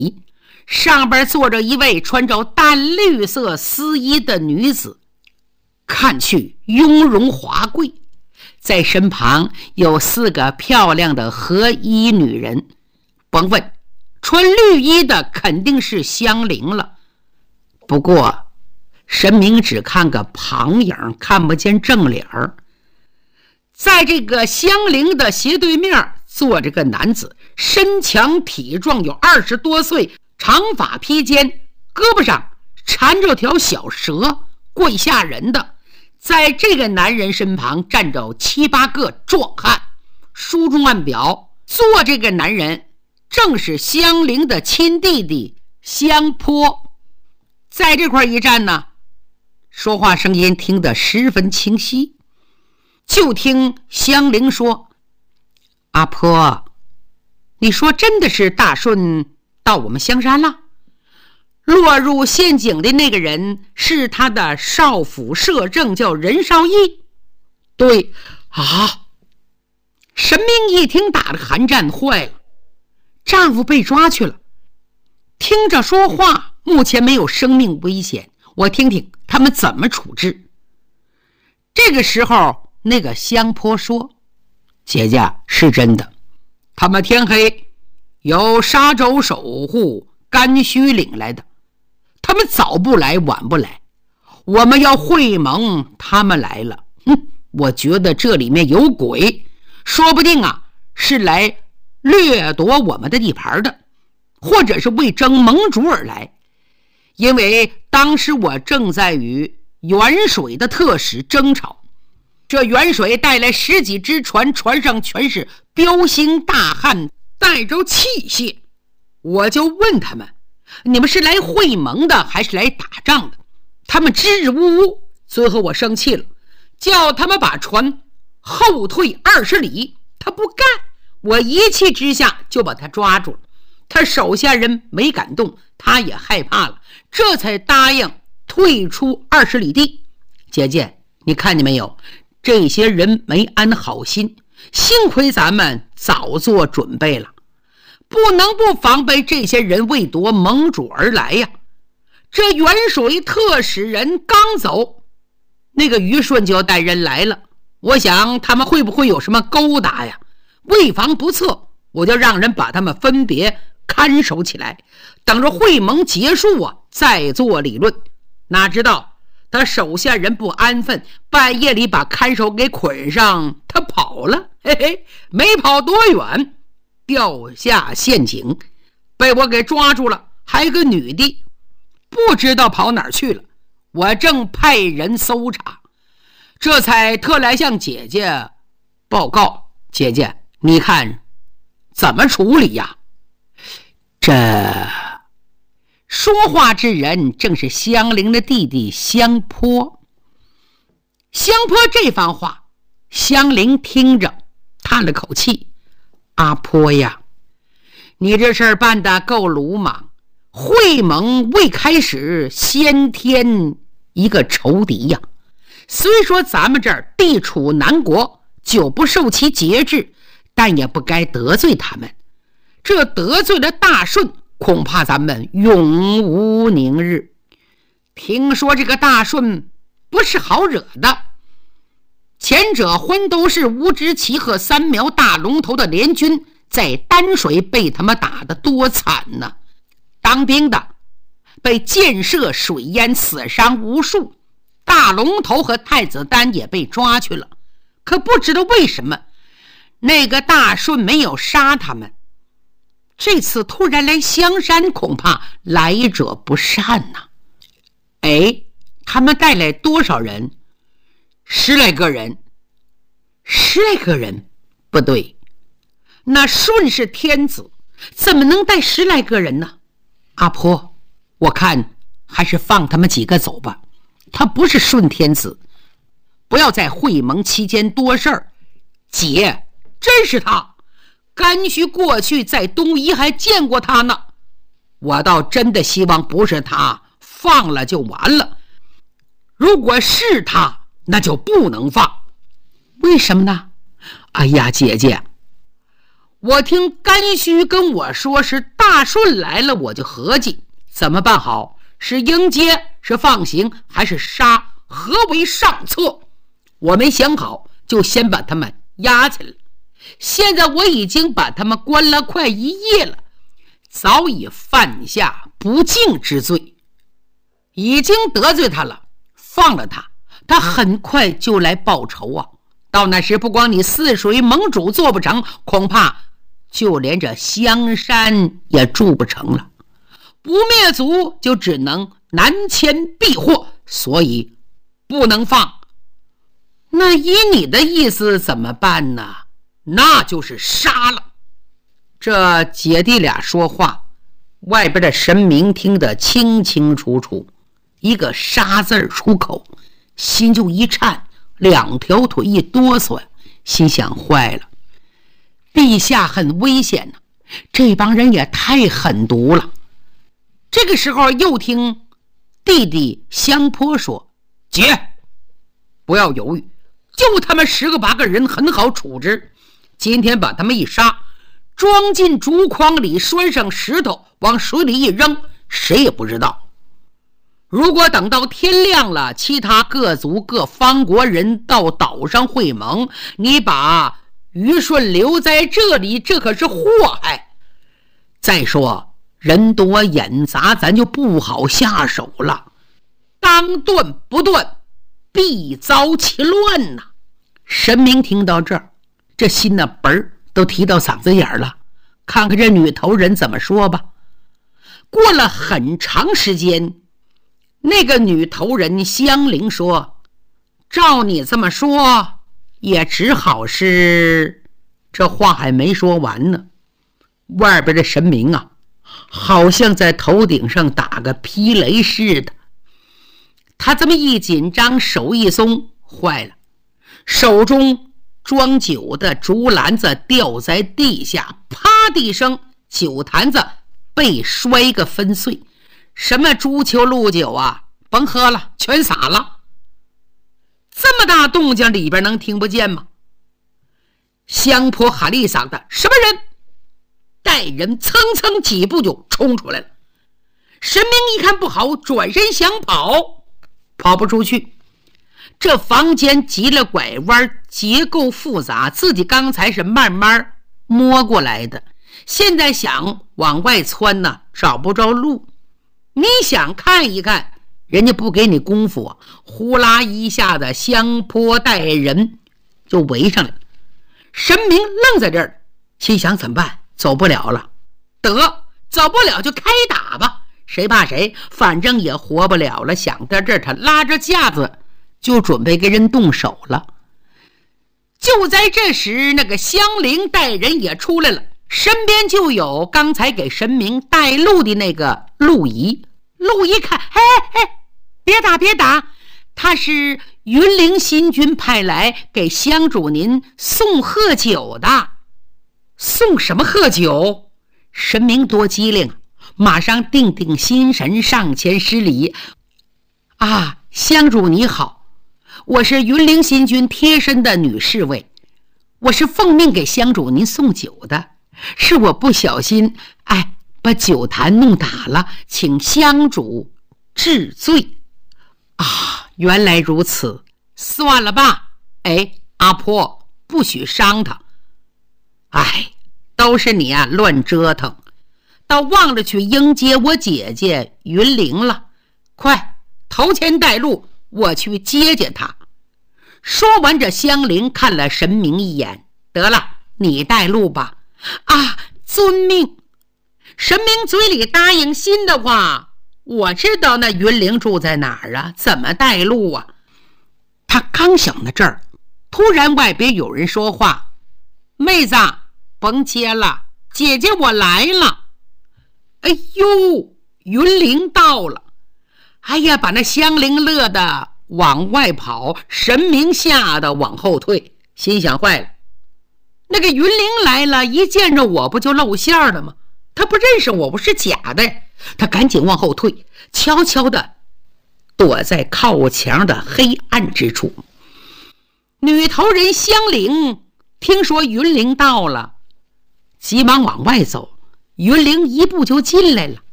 上边坐着一位穿着淡绿色丝衣的女子，看去雍容华贵，在身旁有4个漂亮的合衣女人。甭问，穿绿衣的肯定是香菱了。不过神明只看个旁影，看不见正脸儿。在这个香菱的斜对面坐着个男子，身强体壮，有20多岁，长发披肩，胳膊上缠着条小蛇，怪吓人的。在这个男人身旁站着7、8个壮汉。书中暗表，做这个男人正是香菱的亲弟弟香坡。在这块一站呢，说话声音听得十分清晰。就听香菱说：“阿婆，你说真的是大顺到我们香山了？落入陷阱的那个人是他的少府摄政，叫任少义。”“对啊！”神明一听打了寒战，坏了，丈夫被抓去了。听着说话，目前没有生命危险，我听听他们怎么处置。这个时候那个香坡说：“姐姐，是真的，他们天黑由沙洲守护甘须领来的，他们早不来晚不来，我们要会盟，他们来了。我觉得这里面有鬼，说不定啊是来掠夺我们的地盘的，或者是为争盟主而来。因为当时我正在与远水的特使争吵，这远水带来10几只船，船上全是彪形大汉，带着器械。我就问他们，你们是来会盟的还是来打仗的？他们支支吾吾，最后我生气了，叫他们把船后退20里，他不干，我一气之下就把他抓住了。他手下人没敢动，他也害怕了，这才答应退出20里地。姐姐，你看见没有？这些人没安好心，幸亏咱们早做准备了，不能不防备这些人为夺盟主而来呀。这远水特使人刚走，那个虞顺就带人来了。我想他们会不会有什么勾搭呀？为防不测，我就让人把他们分别看守起来，等着会盟结束啊再做理论。哪知道他手下人不安分，半夜里把看守给捆上，他跑了。嘿嘿，没跑多远，掉下陷阱，被我给抓住了。还有个女的，不知道跑哪儿去了，我正派人搜查，这才特来向姐姐报告。姐姐，你看怎么处理呀？这说话之人正是香菱的弟弟香坡。香坡这番话，香菱听着叹了口气：“阿坡呀，你这事儿办得够鲁莽，会盟未开始先添一个仇敌呀。虽说咱们这儿地处南国，就不受其节制，但也不该得罪他们。这得罪了大顺，恐怕咱们永无宁日。听说这个大顺不是好惹的，前者昏都是吴知奇和3苗大龙头的联军，在丹水被他们打得多惨呢！当兵的被箭射水淹，死伤无数，大龙头和太子丹也被抓去了。可不知道为什么那个大顺没有杀他们，这次突然来香山，恐怕来者不善呐。哎，他们带来多少人？10来个人。10来个人？不对，那顺是天子，怎么能带10来个人呢？阿婆，我看还是放他们几个走吧，他不是顺天子，不要在会盟期间多事儿。姐，真是他，甘须过去在东夷还见过他呢。我倒真的希望不是他，放了就完了。如果是他，那就不能放。为什么呢？哎呀，姐姐，我听甘须跟我说是大大顺来了，我就合计怎么办好，是迎接，是放行，还是杀，何为上策？我没想好，就先把他们押起来。现在我已经把他们关了快1夜了，早已犯下不敬之罪，已经得罪他了。放了他，他很快就来报仇啊！到那时，不光你泗水盟主做不成，恐怕就连这香山也住不成了。不灭族就只能南迁避祸，所以不能放。那依你的意思怎么办呢？那就是杀了。这姐弟俩说话，外边的神明听得清清楚楚，一个杀字出口，心就一颤，2条腿一哆嗦，心想坏了，陛下很危险呢，这帮人也太狠毒了。这个时候又听弟弟香坡说：“姐，不要犹豫，就他们10个8个人很好处置。今天把他们一杀，装进竹筐里，拴上石头，往水里一扔，谁也不知道。如果等到天亮了，其他各族各方国人到岛上会盟，你把虞舜留在这里，这可是祸害。再说人多眼杂，咱就不好下手了。当断不断，必遭其乱呐！”神明听到这儿，这心呢嘣儿都提到嗓子眼了。看看这女头人怎么说吧。过了很长时间，那个女头人香菱说：“照你这么说，也只好是……”这话还没说完呢，外边的神明啊，好像在头顶上打个霹雷似的。他这么一紧张，手一松，坏了，手中装酒的竹篮子掉在地下，啪的一声，酒坛子被摔个粉碎。什么朱秋鹿酒啊，甭喝了，全洒了。这么大动静，里边能听不见吗？香坡喊了一嗓子：“什么人？”带人蹭蹭几步就冲出来了。神明一看不好，转身想跑，跑不出去。这房间急了拐弯，结构复杂，自己刚才是慢慢摸过来的，现在想往外窜呢，找不着路。你想看一看，人家不给你功夫啊，呼啦一下子，香坡带人就围上来了。神明愣在这儿，心想怎么办？走不了了，得走不了就开打吧，谁怕谁，反正也活不了了。想到这儿，他拉着架子就准备跟人动手了。就在这时，那个香菱带人也出来了，身边就有刚才给神明带路的那个陆仪。陆仪看，别打别打，他是云陵新军派来给香主您送贺酒的。送什么贺酒？神明多机灵，马上定定心神，上前施礼：“啊，香主你好，我是云陵新军贴身的女侍卫，我是奉命给香主您送酒的，是我不小心把酒坛弄打了，请香主治罪。”啊，原来如此，算了吧。阿婆，不许伤他。都是你啊，乱折腾，倒忘了去迎接我姐姐云玲了。快头前带路，我去接接她。说完，这香菱看了神明一眼：“得了，你带路吧。”啊，遵命。神明嘴里答应，心的话，我知道那云玲住在哪儿啊，怎么带路啊？他刚想到这儿，突然外边有人说话：“妹子，甭接了，姐姐我来了。”哎呦，云玲到了。把那香菱乐得往外跑，神明吓得往后退，心想坏了，那个云玲来了，一见着我不就露馅了吗？他不认识我，我是假的。他赶紧往后退，悄悄地躲在靠墙的黑暗之处。女头人香菱听说云玲到了，急忙往外走， 云灵一步就进来了。